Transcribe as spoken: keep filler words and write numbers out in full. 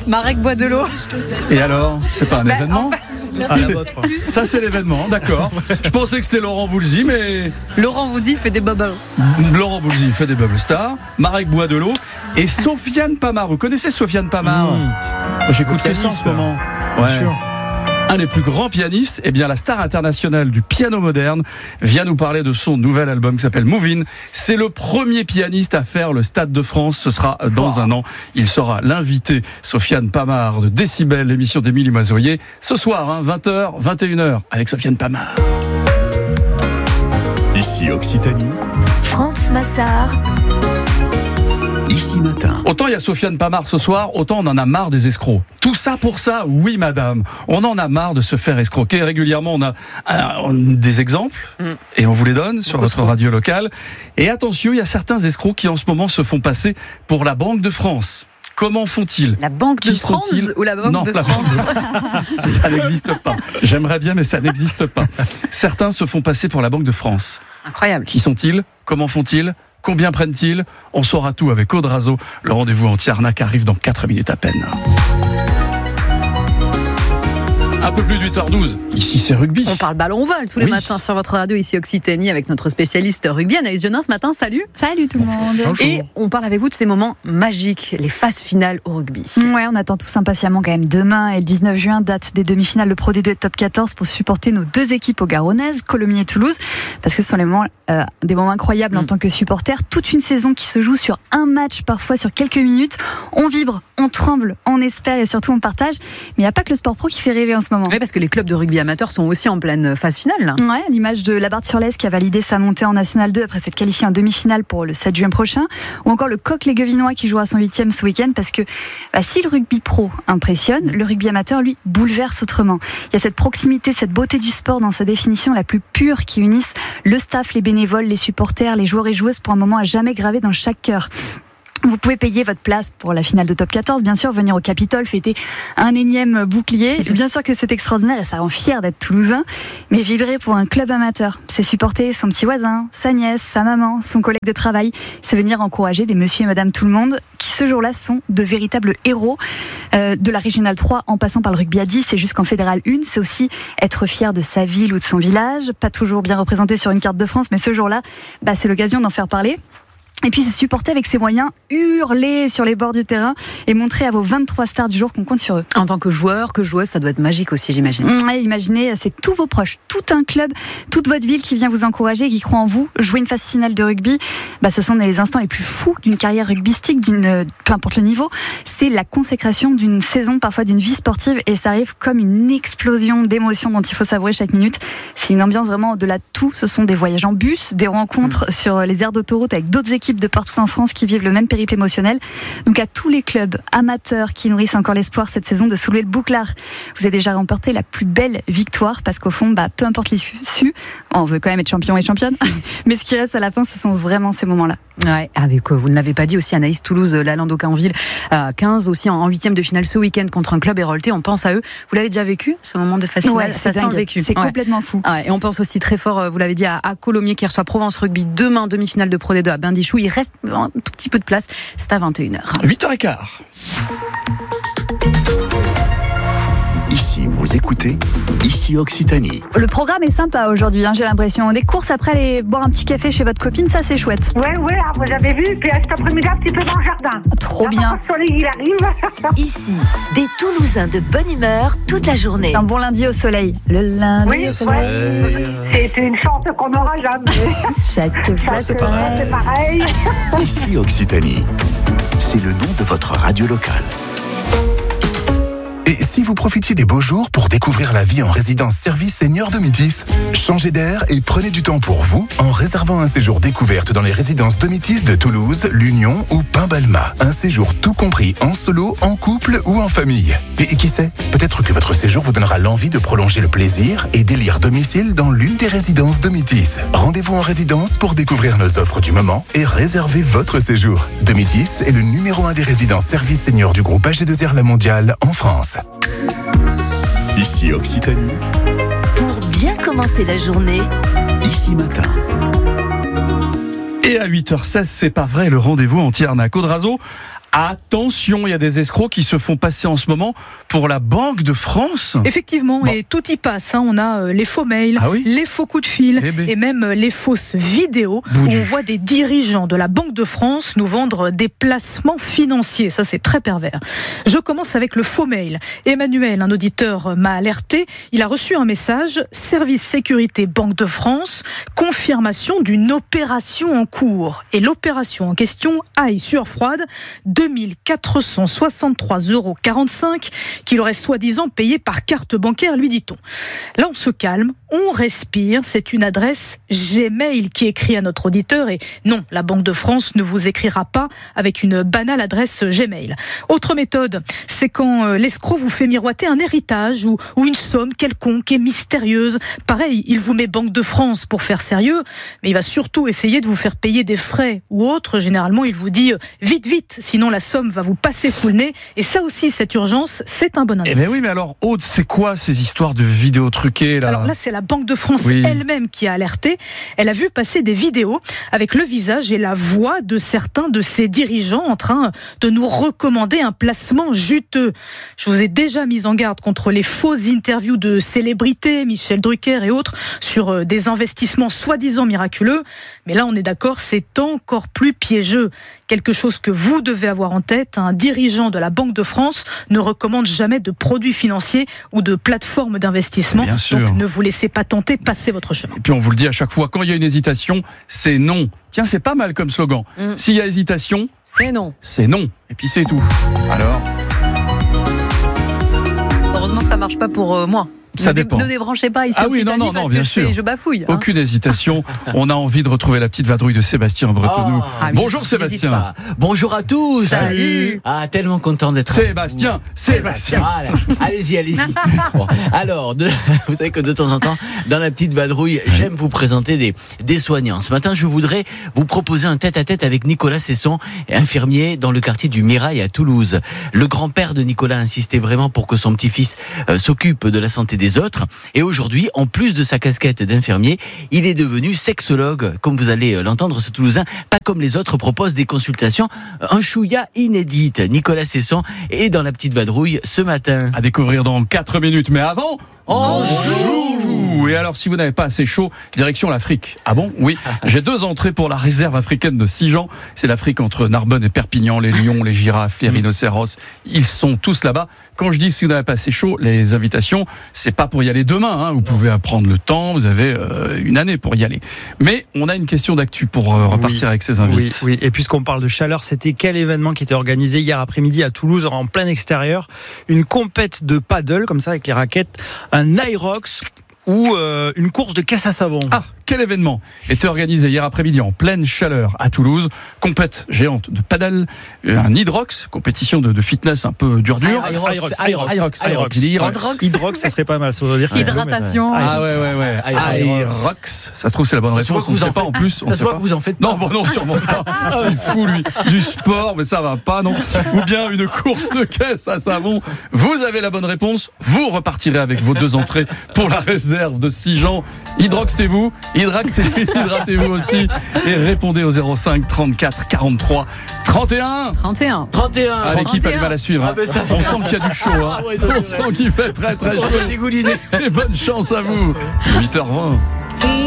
Marek boit de l'eau. Et alors, c'est pas un bah, événement en fait, ah, la vôtre. Ça, c'est l'événement, d'accord. Je pensais que c'était Laurent Voulzy, mais. Laurent Voulzy fait des bubbles. Laurent Voulzy fait des bubble stars. Marek boit de l'eau. Et Sofiane Pamart. Vous connaissez Sofiane Pamart? mmh. J'écoute que ça en ce moment. Ouais. Bien sûr. Un des plus grands pianistes, eh bien la star internationale du piano moderne vient nous parler de son nouvel album qui s'appelle Move In. C'est le premier pianiste à faire le Stade de France. Ce sera dans oh. un an. Il sera l'invité Sofiane Pamart de Décibel, l'émission d'Émilie Mazoyer. Ce soir, hein, vingt heures, vingt et une heures, avec Sofiane Pamart. Ici Occitanie. France Massard. Ici Matin. Autant il y a Sofiane Pamart ce soir, autant on en a marre des escrocs. Tout ça pour ça, oui madame. On en a marre de se faire escroquer. Régulièrement, on a euh, des exemples mm. et on vous les donne sur votre radio locale. Et attention, il y a certains escrocs qui en ce moment se font passer pour la Banque de France. Comment font-ils? La Banque de France ou la Banque non, de la France Banque de... Ça n'existe pas. J'aimerais bien, mais ça n'existe pas. Certains se font passer pour la Banque de France. Incroyable. Qui sont-ils? Comment font-ils? Combien prennent-ils? On saura tout avec Aude Razo. Le rendez-vous anti-arnaque arrive dans quatre minutes à peine. Un peu plus de huit heures douze. Ici, c'est rugby. On parle ballon vol tous les oui. matins sur votre radio, ici Occitanie, avec notre spécialiste rugby, Anaïs Genin, ce matin. Salut. Salut tout le monde. Bonjour. Et on parle avec vous de ces moments magiques, les phases finales au rugby. Ouais, on attend tous impatiemment quand même demain et le dix-neuf juin, date des demi-finales de Pro D deux et de Top quatorze pour supporter nos deux équipes au Garonnaises, Colomiers et Toulouse, parce que ce sont les moments, euh, des moments incroyables mm. en tant que supporter. Toute une saison qui se joue sur un match, parfois sur quelques minutes. On vibre, on tremble, on espère et surtout on partage. Mais il n'y a pas que le sport pro qui fait rêver en ce moment. Oui, parce que les clubs de rugby amateurs sont aussi en pleine phase finale. Là. Ouais, à l'image de la Barthe-sur-Lesse qui a validé sa montée en National deux après s'être qualifié en demi-finale pour le sept juin prochain, ou encore le Coq-les-Guevinois qui jouera son huitième ce week-end, parce que bah, si le rugby pro impressionne, le rugby amateur, lui, bouleverse autrement. Il y a cette proximité, cette beauté du sport dans sa définition la plus pure qui unisse le staff, les bénévoles, les supporters, les joueurs et joueuses pour un moment à jamais gravé dans chaque cœur. Vous pouvez payer votre place pour la finale de Top quatorze, bien sûr, venir au Capitole, fêter un énième bouclier. Bien sûr que c'est extraordinaire et ça rend fier d'être toulousain. Mais vibrer pour un club amateur, c'est supporter son petit voisin, sa nièce, sa maman, son collègue de travail. C'est venir encourager des monsieur et madame tout le monde qui, ce jour-là, sont de véritables héros. Euh, de la Régionale trois en passant par le rugby à dix et jusqu'en Fédéral un. C'est aussi être fier de sa ville ou de son village. Pas toujours bien représenté sur une carte de France, mais ce jour-là, bah, c'est l'occasion d'en faire parler. Et puis c'est supporter avec ses moyens, hurler sur les bords du terrain et montrer à vos vingt-trois stars du jour qu'on compte sur eux. En tant que joueur, que joueuse, ça doit être magique aussi, j'imagine. Ouais, imaginez, c'est tous vos proches, tout un club, toute votre ville qui vient vous encourager, qui croit en vous. Jouer une phase finale de rugby, bah, ce sont les instants les plus fous d'une carrière rugbystique, d'une, peu importe le niveau. C'est la consécration d'une saison, parfois d'une vie sportive, et ça arrive comme une explosion d'émotions dont il faut savourer chaque minute. C'est une ambiance vraiment au-delà de tout. Ce sont des voyages en bus, des rencontres mmh. sur les aires d'autoroute avec d'autres équipes de partout en France qui vivent le même périple émotionnel. Donc à tous les clubs amateurs qui nourrissent encore l'espoir cette saison de soulever le bouclard, vous avez déjà remporté la plus belle victoire, parce qu'au fond, bah, peu importe l'issue, on veut quand même être champion et championne, mais ce qui reste à la fin, ce sont vraiment ces moments-là. Ouais, avec, vous ne l'avez pas dit aussi, Anaïs, Toulouse, Lalande au Canville, à quinze aussi en huitième de finale ce week-end contre un club hérolté. On pense à eux. Vous l'avez déjà vécu, ce moment de phase finale? Ouais, ça sent le vécu. C'est ouais. complètement fou. Ouais, et on pense aussi très fort, vous l'avez dit, à, à Colomiers qui reçoit Provence Rugby demain, demi-finale de Pro D deux à Bain-Dichou. Il reste un tout petit peu de place. C'est à vingt et une heures. huit heures quinze. Ici, vous écoutez Ici Occitanie. Le programme est sympa aujourd'hui, hein, j'ai l'impression. Des courses après aller boire un petit café chez votre copine, ça c'est chouette. Ouais, ouais, vous avez vu, puis cet après-midi, un petit peu dans le jardin. Trop là, bien. Le soleil, il arrive. Ici, des Toulousains de bonne humeur toute la journée. Un bon lundi au soleil. Le lundi oui, au soleil. Ouais. C'est une chance qu'on n'aura jamais. Chaque fois, c'est pareil. C'est pareil. Ici Occitanie, c'est le nom de votre radio locale. Et si vous profitiez des beaux jours pour découvrir la vie en résidence service senior de Métis, changez d'air et prenez du temps pour vous en réservant un séjour découverte dans les résidences de Métis de Toulouse, l'Union ou Pain-Balma. Un séjour tout compris en solo, en couple ou en famille. Et qui sait, peut-être que votre séjour vous donnera l'envie de prolonger le plaisir et délire domicile dans l'une des résidences de Métis. Rendez-vous en résidence pour découvrir nos offres du moment et réserver votre séjour. De Métis est le numéro un des résidences service senior du groupe A G deux R La Mondiale en France. Ici Occitanie. Pour bien commencer la journée, Ici Matin. Et à huit heures seize, c'est pas vrai, le rendez-vous anti-arnaque. Aude Razo, Attention, il y a des escrocs qui se font passer en ce moment pour la Banque de France. Effectivement, bon. Et tout y passe. Hein. On a euh, les faux mails, ah oui les faux coups de fil eh ben. et même euh, les fausses vidéos Bout où du. on voit des dirigeants de la Banque de France nous vendre des placements financiers. Ça, c'est très pervers. Je commence avec le faux mail. Emmanuel, un auditeur, m'a alerté. Il a reçu un message « Service sécurité Banque de France, confirmation d'une opération en cours ». Et l'opération en question aille sur froide deux mille quatre cent soixante-trois euros quarante-cinq qu'il aurait soi-disant payé par carte bancaire, lui dit-on. Là, on se calme, on respire. C'est une adresse Gmail qui écrit à notre auditeur. Et non, la Banque de France ne vous écrira pas avec une banale adresse Gmail. Autre méthode, c'est quand euh, l'escroc vous fait miroiter un héritage ou, ou une somme quelconque et mystérieuse. Pareil, il vous met Banque de France pour faire sérieux, mais il va surtout essayer de vous faire payer des frais ou autre. Généralement, il vous dit euh, vite, vite, sinon la somme va vous passer sous le nez. Et ça aussi, cette urgence, c'est un bon indice. Eh mais oui, mais alors, Aude, c'est quoi ces histoires de vidéos truquées là ? Alors là, c'est la Banque de France oui. elle-même qui a alerté. Elle a vu passer des vidéos avec le visage et la voix de certains de ses dirigeants en train de nous recommander un placement juteux. Je vous ai déjà mis en garde contre les fausses interviews de célébrités, Michel Drucker et autres, sur des investissements soi-disant miraculeux. Mais là, on est d'accord, c'est encore plus piégeux. Quelque chose que vous devez avoir en tête, un dirigeant de la Banque de France ne recommande jamais de produits financiers ou de plateformes d'investissement. Bien sûr. Donc ne vous laissez pas tenter, passez votre chemin. Et puis on vous le dit à chaque fois, quand il y a une hésitation, c'est non. Tiens, c'est pas mal comme slogan. Mmh. S'il y a hésitation, c'est non. C'est non. Et puis c'est tout. Alors, heureusement que ça marche pas pour euh, moi. Ça ne dépend. Ne débranchez pas ici ah en oui, non, non, parce non, bien que sûr. Je, fais, je bafouille. Aucune hein. hésitation. On a envie de retrouver la petite vadrouille de Sébastien Bretonou. Oh, ah, Bonjour Sébastien. Bonjour à tous. Salut. Ah, tellement content d'être Sébastien. Là. Sébastien. Voilà. Allez-y, allez-y. Bon. Alors, de, vous savez que de temps en temps, dans la petite vadrouille, j'aime vous présenter des, des soignants. Ce matin, je voudrais vous proposer un tête-à-tête avec Nicolas Cesson, infirmier dans le quartier du Mirail à Toulouse. Le grand-père de Nicolas insistait vraiment pour que son petit-fils euh, s'occupe de la santé des autres. Et aujourd'hui, en plus de sa casquette d'infirmier, il est devenu sexologue. Comme vous allez l'entendre, ce Toulousain, pas comme les autres, propose des consultations un chouïa inédite. Nicolas Cesson est dans la petite vadrouille ce matin. À découvrir dans quatre minutes. Mais avant, on joue. Et alors, si vous n'avez pas assez chaud, direction l'Afrique. Ah bon ? Oui. J'ai deux entrées pour la réserve africaine de Sijan. C'est l'Afrique entre Narbonne et Perpignan. Les lions, les girafes, les rhinocéros, ils sont tous là-bas. Quand je dis si vous n'avez pas assez chaud, les invitations, c'est pas pour y aller demain. Hein. Vous pouvez prendre le temps. Vous avez euh, une année pour y aller. Mais on a une question d'actu pour euh, repartir oui, avec ces invités. Oui, oui. Et puisqu'on parle de chaleur, c'était quel événement qui était organisé hier après-midi à Toulouse en plein extérieur ? Une compète de paddle comme ça avec les raquettes, un Aerox ou euh, une course de caisse à savon. Ah, quel événement était organisé hier après-midi en pleine chaleur à Toulouse. Compète géante de paddle, un Hydrox, compétition de, de fitness un peu dur-dur. Aerox, Aerox, Aerox, Aerox. Hydrox, ça serait pas mal, ça veut dire. Hydratation. Ah ouais, ouais, ouais. Aerox, ça se trouve c'est la bonne réponse. On ne sait pas en plus. Ça se voit que vous en faites pas. Non, bon, non, sûrement pas. Il est fou lui. Du sport, mais ça va pas, non. Ou bien une course de caisse à savon. Vous avez la bonne réponse. Vous repartirez avec vos deux entrées pour la réserve de Sijan. Hydroxez-vous, hydratez-vous aussi et répondez au zéro cinq trente-quatre quarante-trois trente et un. trente et un. trente et un. Ah, l'équipe a du mal à suivre. Hein. Ah, ça... On sent qu'il y a du chaud. Hein. Ah, ouais, on sent qu'il fait très très chaud. Et bonne chance à vous. huit heures vingt.